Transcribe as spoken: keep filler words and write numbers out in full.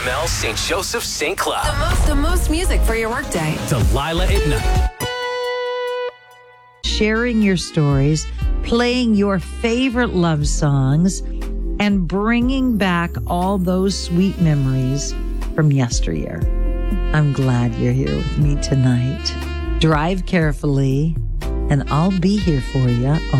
M L Saint Joseph Saint Cloud. The most, the most music for your workday. Delilah at night. Sharing your stories, playing your favorite love songs, and bringing back all those sweet memories from yesteryear. I'm glad you're here with me tonight. Drive carefully, and I'll be here for you